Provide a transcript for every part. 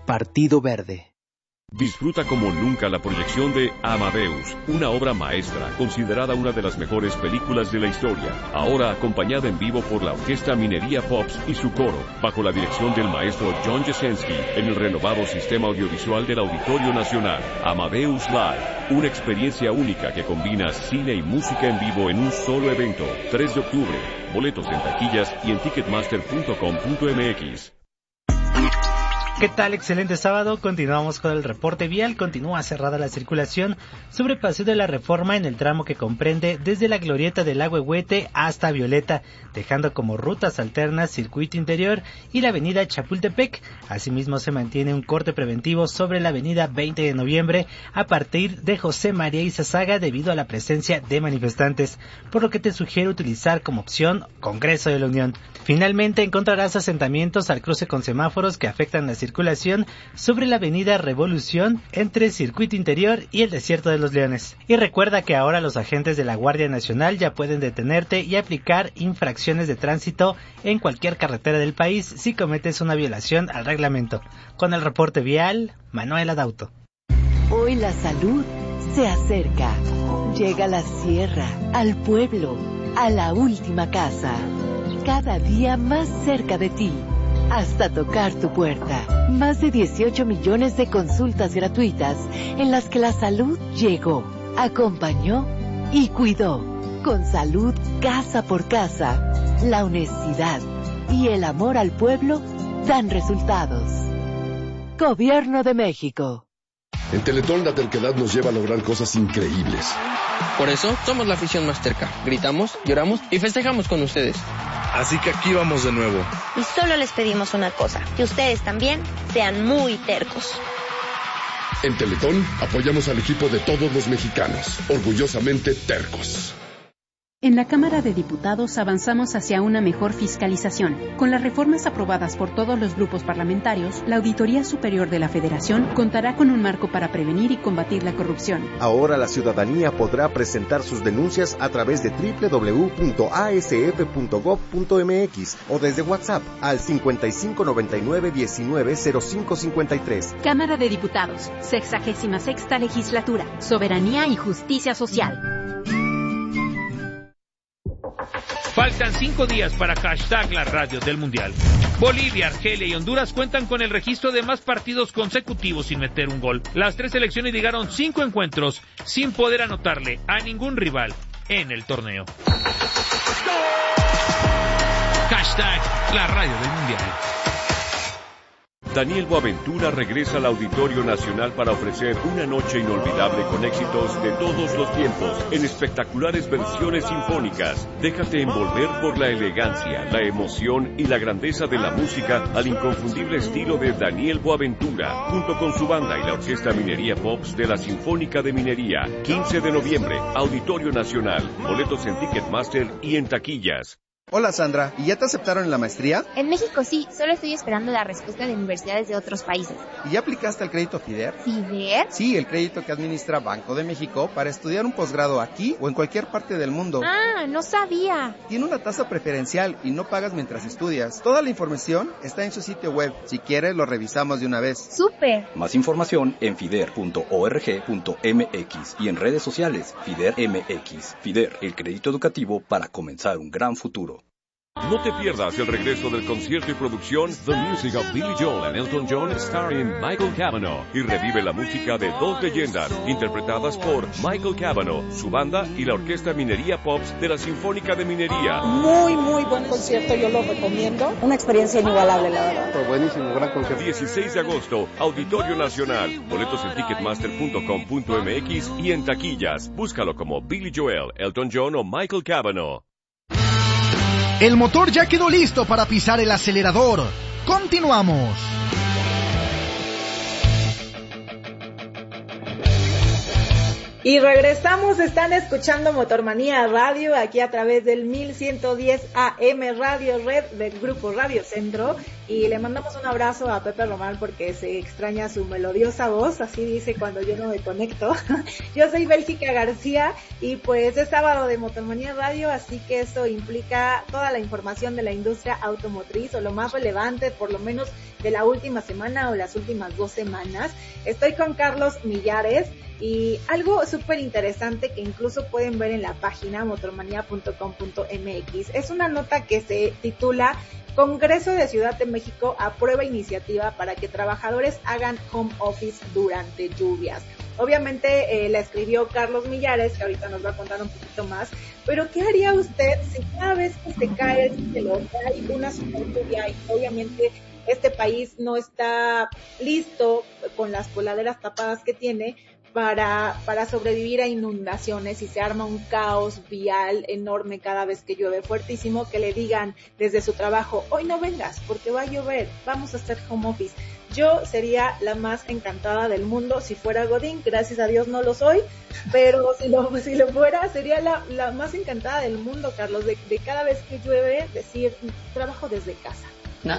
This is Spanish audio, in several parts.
Partido Verde. Disfruta como nunca la proyección de Amadeus, una obra maestra, considerada una de las mejores películas de la historia, ahora acompañada en vivo por la Orquesta Minería Pops y su coro, bajo la dirección del maestro John Jasenski, en el renovado sistema audiovisual del Auditorio Nacional. Amadeus Live, una experiencia única que combina cine y música en vivo en un solo evento. 3 de octubre, boletos en taquillas y en ticketmaster.com.mx. ¿Qué tal? Excelente sábado. Continuamos con el reporte vial. Continúa cerrada la circulación sobre Paseo de la Reforma en el tramo que comprende desde la glorieta del Ahuehuete hasta Violeta, dejando como rutas alternas Circuito Interior y la avenida Chapultepec. Asimismo se mantiene un corte preventivo sobre la avenida 20 de noviembre a partir de José María Izazaga debido a la presencia de manifestantes, por lo que te sugiero utilizar como opción Congreso de la Unión. Finalmente encontrarás asentamientos al cruce con semáforos que afectan la circulación sobre la avenida Revolución entre Circuito Interior y el Desierto de los Leones. Y recuerda que ahora los agentes de la Guardia Nacional ya pueden detenerte y aplicar infracciones de tránsito en cualquier carretera del país si cometes una violación al reglamento. Con el reporte vial, Manuel Adauto. Hoy la salud se acerca. Llega a la sierra, al pueblo, a la última casa. Cada día más cerca de ti. Hasta tocar tu puerta. Más de 18 millones de consultas gratuitas en las que la salud llegó, acompañó y cuidó. Con salud casa por casa, la honestidad y el amor al pueblo dan resultados. Gobierno de México. En Teletón la terquedad nos lleva a lograr cosas increíbles. Por eso somos la afición más terca. Gritamos, lloramos y festejamos con ustedes. Así que aquí vamos de nuevo. Y solo les pedimos una cosa, que ustedes también sean muy tercos. En Teletón apoyamos al equipo de todos los mexicanos, orgullosamente tercos. En la Cámara de Diputados avanzamos hacia una mejor fiscalización. Con las reformas aprobadas por todos los grupos parlamentarios, la Auditoría Superior de la Federación contará con un marco para prevenir y combatir la corrupción. Ahora la ciudadanía podrá presentar sus denuncias a través de www.asf.gov.mx o desde WhatsApp al 5599-190553. Cámara de Diputados, 66ª Legislatura, Soberanía y Justicia Social. Faltan 5 días para hashtag la radio del Mundial. Bolivia, Argelia y Honduras cuentan con el registro de más partidos consecutivos sin meter un gol. Las 3 selecciones llegaron 5 encuentros sin poder anotarle a ningún rival en el torneo. Hashtag la radio del Mundial. Daniel Boaventura regresa al Auditorio Nacional para ofrecer una noche inolvidable con éxitos de todos los tiempos, en espectaculares versiones sinfónicas. Déjate envolver por la elegancia, la emoción y la grandeza de la música al inconfundible estilo de Daniel Boaventura, junto con su banda y la Orquesta Minería Pops de la Sinfónica de Minería. 15 de noviembre, Auditorio Nacional. Boletos en Ticketmaster y en taquillas. Hola Sandra, ¿y ya te aceptaron en la maestría? En México sí, solo estoy esperando la respuesta de universidades de otros países. ¿Y ya aplicaste al crédito FIDER? ¿FIDER? Sí, el crédito que administra Banco de México para estudiar un posgrado aquí o en cualquier parte del mundo. Ah, no sabía. Tiene una tasa preferencial y no pagas mientras estudias. Toda la información está en su sitio web. Si quieres, lo revisamos de una vez. ¡Súper! Más información en fider.org.mx y en redes sociales FIDER MX. FIDER, el crédito educativo para comenzar un gran futuro. No te pierdas el regreso del concierto y producción The Music of Billy Joel and Elton John starring Michael Cavanaugh y revive la música de dos leyendas interpretadas por Michael Cavanaugh, su banda y la Orquesta Minería Pops de la Sinfónica de Minería. Muy buen concierto, yo lo recomiendo. Una experiencia inigualable, la verdad. Fue buenísimo, gran concierto. 16 de agosto, Auditorio Nacional. Boletos en ticketmaster.com.mx y en taquillas. Búscalo como Billy Joel, Elton John o Michael Cavanaugh. El motor ya quedó listo para pisar el acelerador. Continuamos. Y regresamos, están escuchando Motormanía Radio, aquí a través del 1110 AM Radio Red del Grupo Radio Centro. Y le mandamos un abrazo a Pepe Román porque se extraña su melodiosa voz, así dice cuando yo no me conecto. Yo soy Bélgica García y pues es sábado de Motormanía Radio, así que esto implica toda la información de la industria automotriz o lo más relevante, por lo menos de la última semana o las últimas 2 semanas. Estoy con Carlos Millares y algo súper interesante que incluso pueden ver en la página motormanía.com.mx. Es una nota que se titula Congreso de Ciudad de México aprueba iniciativa para que trabajadores hagan home office durante lluvias. Obviamente la escribió Carlos Millares, que ahorita nos va a contar un poquito más, pero ¿qué haría usted si cada vez que se cae el cielo hay una super lluvia y obviamente este país no está listo con las coladeras tapadas que tiene para sobrevivir a inundaciones y se arma un caos vial enorme cada vez que llueve fuertísimo, que le digan desde su trabajo, hoy no vengas porque va a llover, vamos a hacer home office? Yo sería la más encantada del mundo si fuera Godín, gracias a Dios no lo soy, pero si lo fuera sería la más encantada del mundo, Carlos, de cada vez que llueve decir, trabajo desde casa.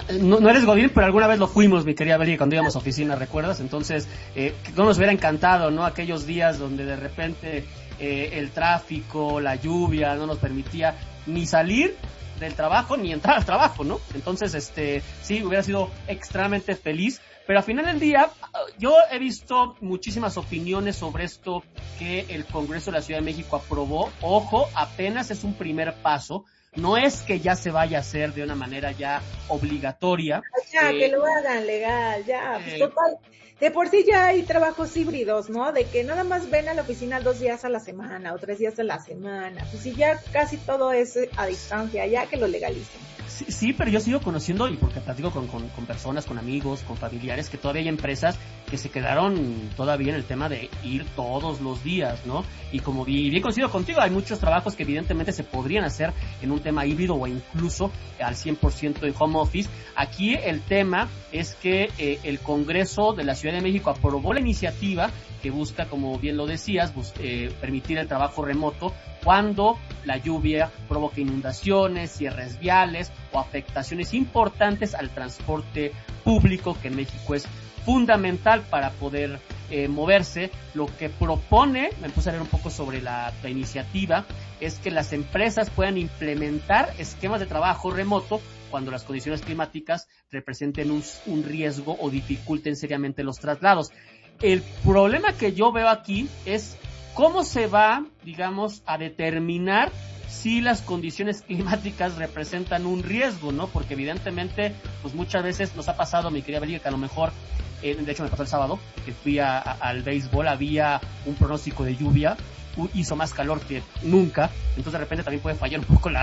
No eres Godín, pero alguna vez lo fuimos, mi querida Beli, cuando íbamos a oficina, ¿recuerdas? Entonces, no nos hubiera encantado, ¿no? Aquellos días donde de repente el tráfico, la lluvia no nos permitía ni salir del trabajo ni entrar al trabajo, ¿no? Entonces, sí, hubiera sido extremadamente feliz, pero al final del día, yo he visto muchísimas opiniones sobre esto que el Congreso de la Ciudad de México aprobó. Ojo, apenas es un primer paso. No es que ya se vaya a hacer de una manera ya obligatoria. Ya, que lo hagan legal, ya. Pues total, de por sí ya hay trabajos híbridos, ¿no? De que nada más ven a la oficina 2 días a la semana o 3 días a la semana. Pues si ya casi todo es a distancia, ya que lo legalicen. Sí, pero yo sigo conociendo, y porque platico con personas, con amigos, con familiares, que todavía hay empresas que se quedaron todavía en el tema de ir todos los días, ¿no? Y como bien coincido contigo, hay muchos trabajos que evidentemente se podrían hacer en un tema híbrido o incluso al 100% en home office. Aquí el tema es que el Congreso de la Ciudad de México aprobó la iniciativa que busca, como bien lo decías, permitir el trabajo remoto cuando la lluvia provoca inundaciones, cierres viales o afectaciones importantes al transporte público, que en México es fundamental para poder moverse. Lo que propone, me puse a leer un poco sobre la iniciativa, es que las empresas puedan implementar esquemas de trabajo remoto cuando las condiciones climáticas representen un riesgo o dificulten seriamente los traslados. El problema que yo veo aquí es cómo se va, digamos, a determinar si las condiciones climáticas representan un riesgo, ¿no? Porque evidentemente, pues muchas veces nos ha pasado, mi querida Belia, que a lo mejor, de hecho me pasó el sábado, que fui al béisbol, había un pronóstico de lluvia, hizo más calor que nunca, entonces de repente también puede fallar un poco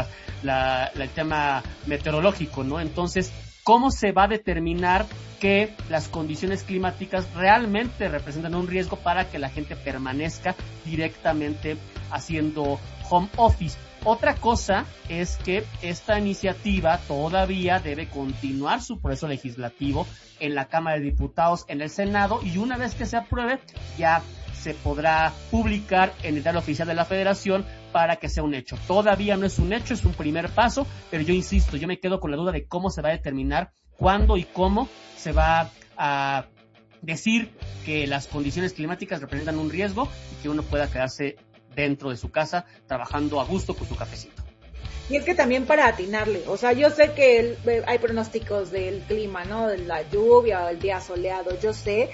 el tema meteorológico, ¿no? Entonces, ¿cómo se va a determinar que las condiciones climáticas realmente representan un riesgo para que la gente permanezca directamente haciendo home office? Otra cosa es que esta iniciativa todavía debe continuar su proceso legislativo en la Cámara de Diputados, en el Senado, y una vez que se apruebe, ya se podrá publicar en el Diario Oficial de la Federación para que sea un hecho. Todavía no es un hecho, es un primer paso, pero yo insisto, yo me quedo con la duda de cómo se va a determinar cuándo y cómo se va a decir que las condiciones climáticas representan un riesgo y que uno pueda quedarse dentro de su casa trabajando a gusto con su cafecito. Y es que también para atinarle, o sea, yo sé que hay pronósticos del clima, ¿no? De la lluvia o el día soleado, yo sé,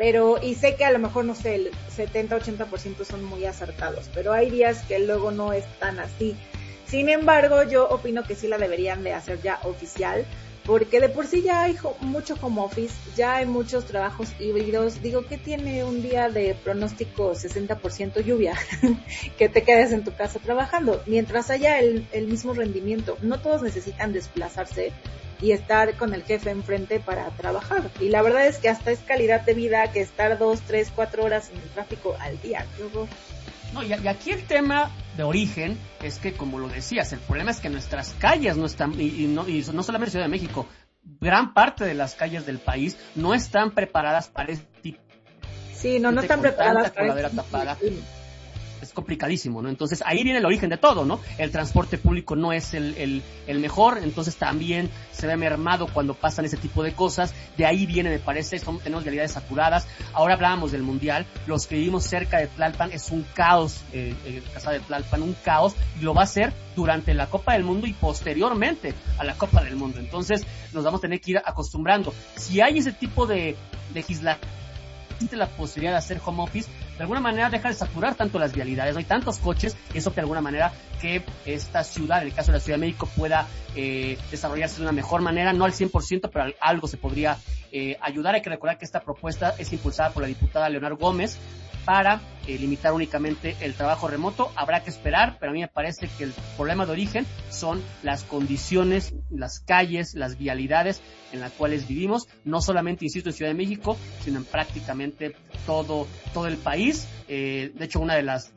y sé que a lo mejor, no sé, el 70-80% son muy acertados, pero hay días que luego no es tan así. Sin embargo, yo opino que sí la deberían de hacer ya oficial, porque de por sí ya hay mucho home office, ya hay muchos trabajos híbridos. Digo, ¿qué tiene un día de pronóstico 60% lluvia? Que te quedes en tu casa trabajando, mientras haya el mismo rendimiento. No todos necesitan desplazarse y estar con el jefe enfrente para trabajar. Y la verdad es que hasta es calidad de vida que estar 2, 3, 4 horas en el tráfico al día. ¡Qué horror! No, y aquí el tema de origen es que, como lo decías, el problema es que nuestras calles no están, y no solamente Ciudad de México, gran parte de las calles del país no están preparadas para este tipo. Sí, no están preparadas para tapada. es complicadísimo, ¿no? Entonces ahí viene el origen de todo, ¿no? El transporte público no es el mejor, entonces también se ve mermado cuando pasan ese tipo de cosas. De ahí viene, me parece, tenemos vialidades saturadas. Ahora hablábamos del Mundial, los que vivimos cerca de Tlalpan es un caos, Casa de Tlalpan, un caos, y lo va a ser durante la Copa del Mundo y posteriormente a la Copa del Mundo. Entonces nos vamos a tener que ir acostumbrando. Si hay ese tipo de legislación, la posibilidad de hacer home office, de alguna manera deja de saturar tanto las vialidades, no hay tantos coches, y eso de alguna manera que esta ciudad, en el caso de la Ciudad de México, pueda desarrollarse de una mejor manera, no al 100%, pero algo se podría ayudar. Hay que recordar que esta propuesta es impulsada por la diputada Leonor Gómez para limitar únicamente el trabajo remoto. Habrá que esperar, pero a mí me parece que el problema de origen son las condiciones, las calles, las vialidades en las cuales vivimos, no solamente, insisto, en Ciudad de México, sino en prácticamente todo el país. De hecho, una de las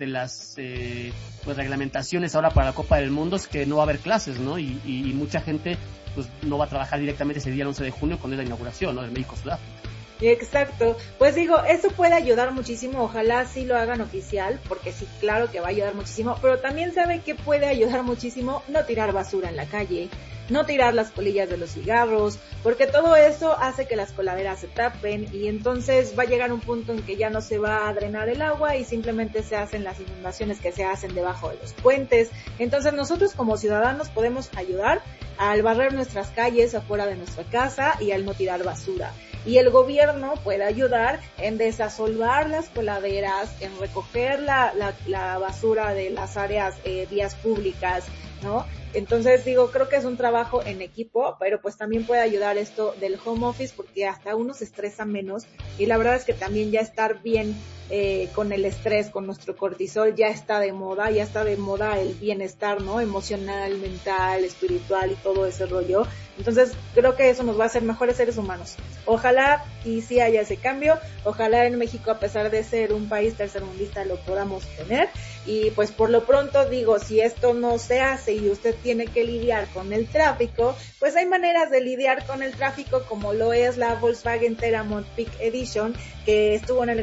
pues reglamentaciones ahora para la Copa del Mundo es que no va a haber clases, ¿no? Y mucha gente pues no va a trabajar directamente ese día el 11 de junio cuando es la inauguración, ¿no?, del México-Sudáfrica. Exacto, pues digo, eso puede ayudar muchísimo, ojalá sí lo hagan oficial, porque sí, claro que va a ayudar muchísimo, pero también sabe que puede ayudar muchísimo no tirar basura en la calle, no tirar las colillas de los cigarros, porque todo eso hace que las coladeras se tapen y entonces va a llegar un punto en que ya no se va a drenar el agua y simplemente se hacen las inundaciones que se hacen debajo de los puentes. Entonces nosotros como ciudadanos podemos ayudar al barrer nuestras calles afuera de nuestra casa y al no tirar basura. Y el gobierno puede ayudar en desasolvar las coladeras, en recoger la basura de las áreas, vías públicas, ¿no? Entonces digo, creo que es un trabajo en equipo, pero pues también puede ayudar esto del home office porque hasta uno se estresa menos y la verdad es que también ya estar bien con el estrés, con nuestro cortisol, ya está de moda el bienestar, ¿no? Emocional, mental, espiritual y todo ese rollo. Entonces creo que eso nos va a hacer mejores seres humanos. Ojalá y sí haya ese cambio, ojalá en México, a pesar de ser un país tercermundista, lo podamos tener. Y pues por lo pronto digo, si esto no se hace y usted tiene que lidiar con el tráfico, pues hay maneras de lidiar con el tráfico como lo es la Volkswagen Terramont Peak Edition, que estuvo en el